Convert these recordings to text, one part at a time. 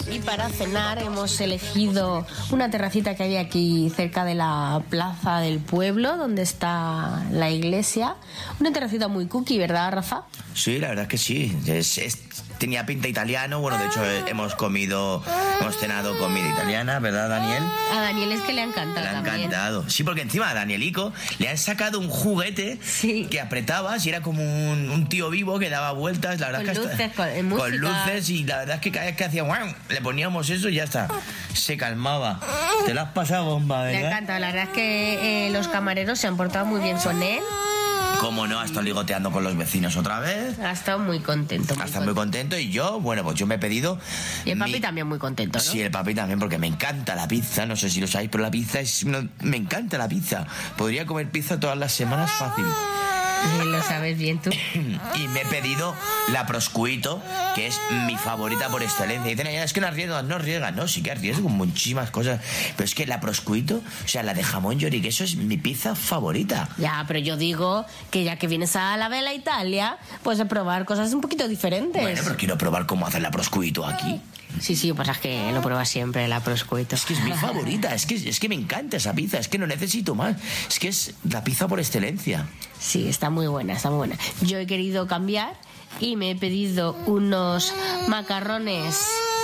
Y para cenar hemos elegido una terracita que hay aquí cerca de la plaza del pueblo, donde está la iglesia. Una terracita muy cookie, ¿verdad, Rafa? Sí, la verdad es que sí. Tenía pinta italiano. Bueno, de hecho hemos cenado comida italiana, ¿verdad, Daniel? A Daniel es que le ha encantado. Le ha encantado. Sí, porque encima a Danielico le han sacado un juguete que apretabas y era como un tío vivo que daba vueltas. La verdad con luces, con luces, y la verdad es que cada vez que hacía le poníamos eso y ya está. Se calmaba. Te lo has pasado bomba, ¿verdad? Le encanta. La verdad es que los camareros se han portado muy bien con él. Cómo no, ha estado ligoteando con los vecinos otra vez. Ha estado muy contento. Muy contento. Y yo, bueno, pues yo me he pedido... Y el papi también muy contento, ¿no? Sí, el papi también, porque me encanta la pizza. No sé si lo sabéis, pero la pizza me encanta la pizza. Podría comer pizza todas las semanas fácil. Lo sabes bien tú. Y me he pedido la proscuito, que es mi favorita por excelencia. Y dicen, es que no arriesga. No, sí que arriesgo con muchísimas cosas. Pero es que la proscuito, o sea, la de jamón york y queso es mi pizza favorita. Ya, pero yo digo que ya que vienes a la Bella Italia, pues a probar cosas un poquito diferentes. Bueno, pero quiero probar cómo hacer la proscuito aquí. Sí, pues es que lo pruebas siempre, la proscuito. Es que es mi favorita, es que me encanta esa pizza, es que no necesito más. Es que es la pizza por excelencia. Sí, está muy buena. Yo he querido cambiar y me he pedido unos macarrones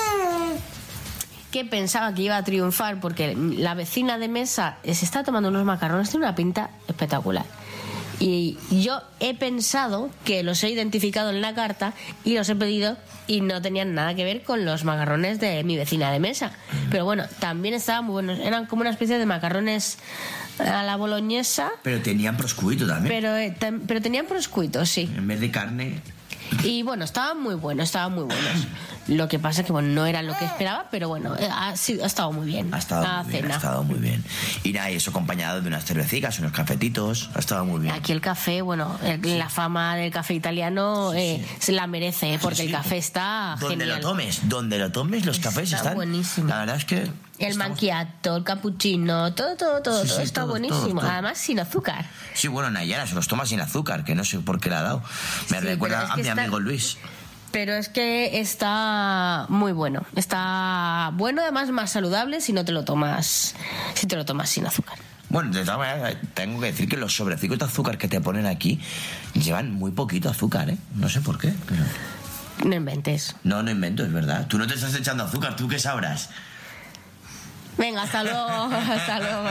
que pensaba que iba a triunfar porque la vecina de mesa se está tomando unos macarrones de una pinta espectacular. Y yo he pensado que los he identificado en la carta y los he pedido y no tenían nada que ver con los macarrones de mi vecina de mesa. Pero bueno, también estaban muy buenos. Eran como una especie de macarrones a la boloñesa. Pero tenían proscuito también. Pero tenían proscuito, sí. En vez de carne. Y bueno, estaban muy buenos. Lo que pasa es que no era lo que esperaba, pero bueno, ha estado muy bien. Ha estado muy bien. Y nada, y eso acompañado de unas cervecitas, unos cafetitos. Ha estado muy bien. Aquí el café, la fama del café italiano se la merece, porque el café está genial. Donde lo tomes, los cafés están buenísimos. La verdad es que el macchiato, el cappuccino, todo está buenísimo. Todo. Además, sin azúcar. Sí, bueno, Nayara se los toma sin azúcar, que no sé por qué le ha dado. Me recuerda a mi amigo Luis. Pero es que está muy bueno. Está bueno, además más saludable si te lo tomas sin azúcar. Bueno, de todas maneras, tengo que decir que los sobrecitos de azúcar que te ponen aquí llevan muy poquito azúcar, ¿eh? No sé por qué, pero... No inventes. No invento, es verdad. Tú no te estás echando azúcar, ¿tú qué sabrás? Venga, hasta luego.